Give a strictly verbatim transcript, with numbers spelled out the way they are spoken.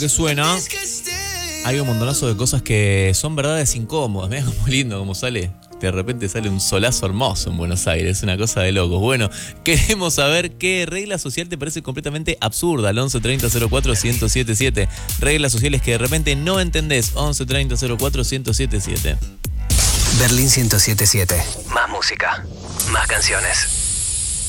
que suena. Hay un montonazo de cosas que son verdades incómodas. Mirá como lindo como sale. De repente sale un solazo hermoso en Buenos Aires, una cosa de locos. Bueno, queremos saber qué regla social te parece completamente absurda. Al once treinta cero cuatro ciento setenta y siete. Reglas sociales que de repente no entendés. once treinta cero cuatro ciento setenta y siete. Berlín ciento setenta y siete. Más música, más canciones.